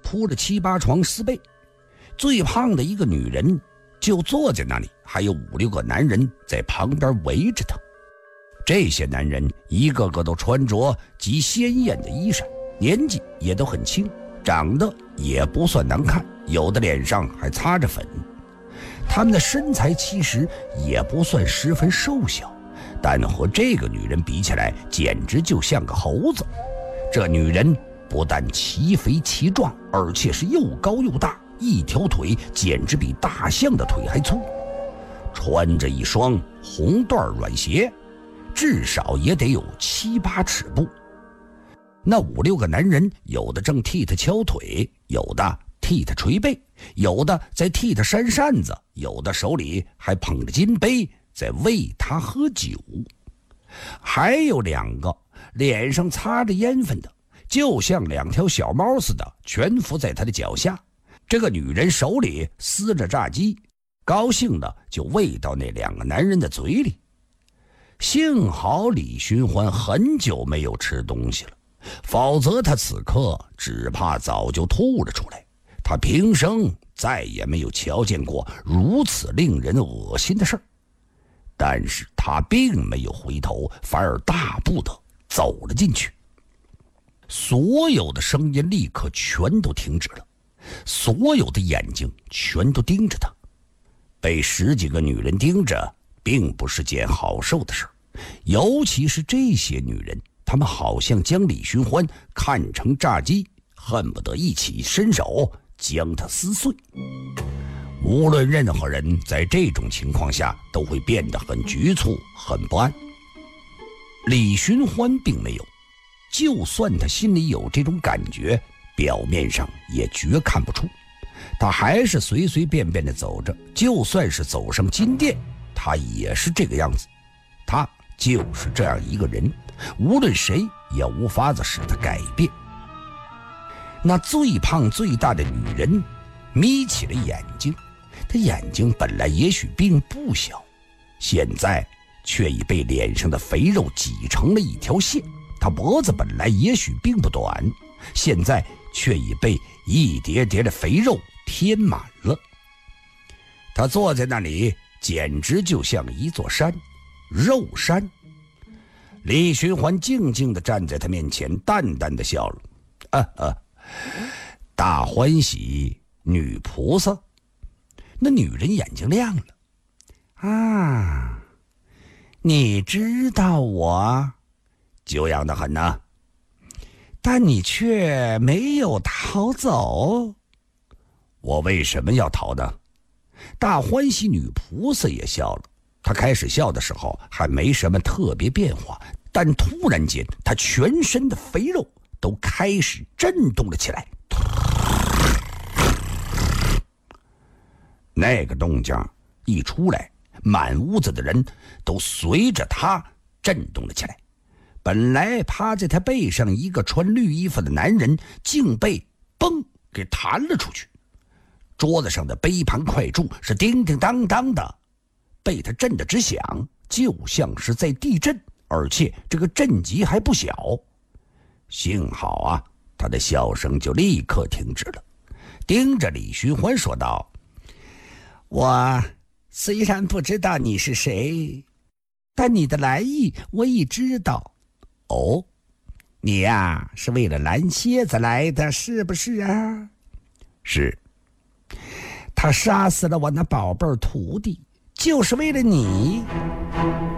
铺着7、8床4被，最胖的一个女人就坐在那里，还有5、6个男人在旁边围着她。这些男人一个个都穿着极鲜艳的衣裳，年纪也都很轻，长得也不算难看，有的脸上还擦着粉。他们的身材其实也不算十分瘦小，但和这个女人比起来，简直就像个猴子。这女人不但其肥其壮，而且是又高又大，一条腿简直比大象的腿还粗，穿着一双红缎软鞋，至少也得有7、8尺布。那5、6个男人，有的正替他敲腿，有的替他捶背，有的在替他扇扇子，有的手里还捧着金杯在喂他喝酒，还有2个脸上擦着烟粉的，就像2条小猫似的，全伏在他的脚下。这个女人手里撕着炸鸡，高兴的就喂到那2个男人的嘴里。幸好李寻欢很久没有吃东西了，否则他此刻只怕早就吐了出来。他平生再也没有瞧见过如此令人恶心的事儿，但是他并没有回头，反而大步的走了进去。所有的声音立刻全都停止了，所有的眼睛全都盯着他。被10几个女人盯着并不是件好受的事儿，尤其是这些女人，她们好像将李寻欢看成炸鸡，恨不得一起伸手将他撕碎。无论任何人在这种情况下都会变得很局促，很不安。李寻欢并没有，就算他心里有这种感觉，表面上也绝看不出。他还是随随便便的走着，就算是走上金殿，他也是这个样子。他就是这样一个人，无论谁也无法子使他改变。那最胖最大的女人眯起了眼睛，她眼睛本来也许并不小，现在却已被脸上的肥肉挤成了一条线。她脖子本来也许并不短，现在却已被一叠叠的肥肉填满了。她坐在那里简直就像一座山，肉山。李寻欢静静地站在她面前，淡淡地笑了，大欢喜女菩萨。那女人眼睛亮了，啊，你知道我久仰得很呢，但你却没有逃走。我为什么要逃呢？大欢喜女菩萨也笑了。她开始笑的时候还没什么特别变化，但突然间她全身的肥肉都开始震动了起来。那个动静一出来，满屋子的人都随着他震动了起来。本来趴在他背上一个穿绿衣服的男人，竟被嘣给弹了出去。桌子上的杯盘筷柱是叮叮当当的，被他震得直响，就像是在地震，而且这个震级还不小。幸好啊，他的笑声就立刻停止了，盯着李寻欢说道：我虽然不知道你是谁，但你的来意我已知道。哦，你呀，是为了蓝蝎子来的，是不是啊？是。他杀死了我那宝贝徒弟，就是为了你。